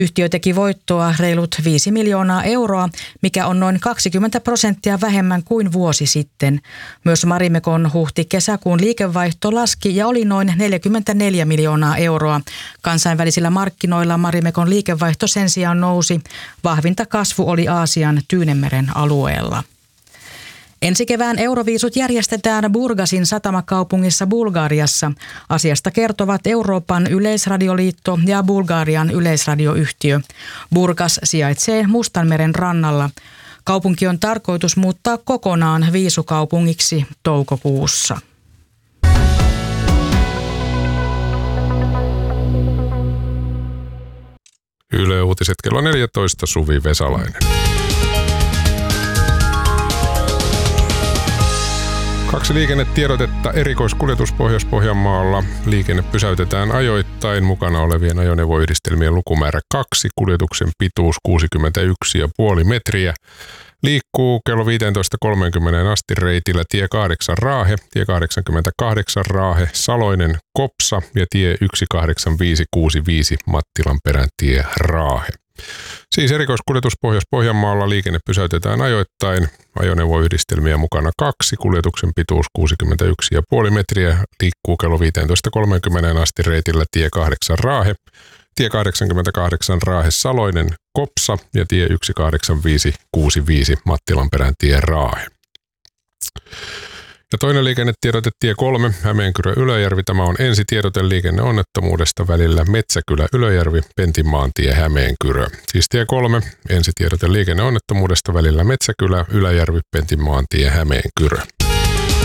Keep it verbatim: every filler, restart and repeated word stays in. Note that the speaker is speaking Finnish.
Yhtiö teki voittoa reilut viisi miljoonaa euroa, mikä on noin kaksikymmentä prosenttia vähemmän kuin vuosi sitten. Myös Marimekon huhti-kesäkuun liikevaihto laski ja oli noin neljäkymmentäneljä miljoonaa euroa. Kansainvälisillä markkinoilla Marimekon liikevaihto sen sijaan nousi. Vahvinta kasvu oli Aasian Tyynenmeren alueella. Ensi kevään Euroviisut järjestetään Burgasin satamakaupungissa Bulgariassa. Asiasta kertovat Euroopan yleisradioliitto ja Bulgarian yleisradioyhtiö. Burgas sijaitsee Mustanmeren rannalla. Kaupunki on tarkoitus muuttaa kokonaan viisukaupungiksi toukokuussa. Yle Uutiset kello neljätoista, Suvi Vesalainen. Kaksi liikennetiedotetta. Erikoiskuljetus Pohjois-Pohjanmaalla. Liikenne pysäytetään ajoittain. Mukana olevien ajoneuvoyhdistelmien lukumäärä kaksi. Kuljetuksen pituus kuusikymmentäyksi pilkku viisi metriä. Liikkuu kello viisitoista kolmekymmentä asti reitillä tie kahdeksan Raahe, tie kahdeksankymmentäkahdeksan Raahe, Saloinen, Kopsa ja tie yksi kahdeksan viisi kuusi viisi Mattilanperän tie Raahe. Siis erikoiskuljetus Pohjois-Pohjanmaalla. Liikenne pysäytetään ajoittain. Ajoneuvoyhdistelmiä mukana kaksi. Kuljetuksen pituus kuusikymmentäyksi pilkku viisi metriä. Liikkuu kello viisitoista kolmekymmentä asti reitillä tie kahdeksan Raahe, tie kahdeksankymmentäkahdeksan Raahe, Saloinen, Kopsa ja tie yksi kahdeksan viisi kuusi viisi Mattilanperän tie Raahe. Ja toinen liikennetiedote, tie kolme, Hämeenkyrö-Ylöjärvi. Tämä on ensitiedote liikenneonnettomuudesta välillä Metsäkylä-Ylöjärvi, Pentinmaantie, Hämeenkyrö. Siis tie kolme, ensitiedote liikenneonnettomuudesta välillä Metsäkylä-Ylöjärvi, Pentinmaantie, Hämeenkyrö.